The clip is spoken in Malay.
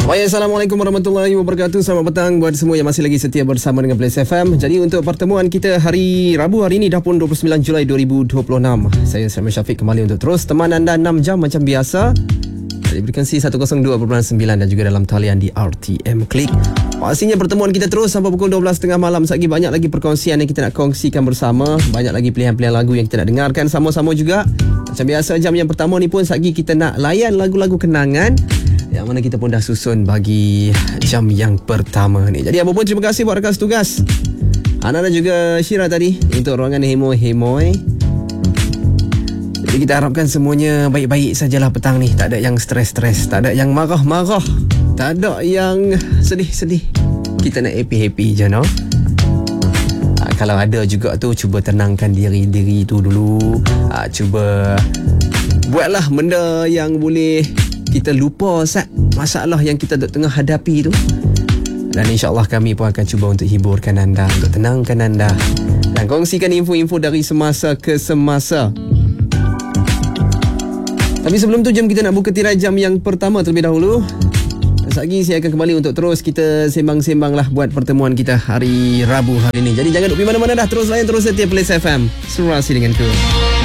Baik, Assalamualaikum warahmatullahi wabarakatuh. Selamat petang buat semua yang masih lagi setia bersama dengan Blaze FM. Jadi untuk pertemuan kita hari Rabu hari ini dah pun 29 Julai 2026. Saya Samuel Syafiq kembali untuk terus teman anda 6 jam macam biasa. Di frekuensi 102.9 dan juga dalam talian di RTM Klik. Pastinya pertemuan kita terus sampai pukul 12.30 malam. Lagi banyak lagi perkongsian yang kita nak kongsikan bersama. Banyak lagi pilihan-pilihan lagu yang kita nak dengarkan sama-sama juga. Macam biasa jam yang pertama ni pun lagi kita nak layan lagu-lagu kenangan yang mana kita pun dah susun bagi jam yang pertama ni. Jadi apa pun terima kasih buat rakan setugas Ana dan juga Syira tadi untuk ruangan Hemoy. Jadi kita harapkan semuanya baik-baik sajalah petang ni. Tak ada yang stres-stres, tak ada yang marah-marah, tak ada yang sedih-sedih. Kita nak happy-happy je, no? Kalau ada juga tu, cuba tenangkan diri tu dulu. Cuba buatlah benda yang boleh kita lupa masalah yang kita tengah hadapi tu. Dan insyaAllah kami pun akan cuba untuk hiburkan anda, untuk tenangkan anda dan kongsikan info-info dari semasa ke semasa. Tapi sebelum tu, jom kita nak buka tirai jam yang pertama terlebih dahulu. Lagi saya akan kembali untuk terus kita sembang-sembang lah buat pertemuan kita hari Rabu hari ini. Jadi jangan duduk di mana-mana dah. Terus layan, terus setia Blaze FM. Serasi denganku.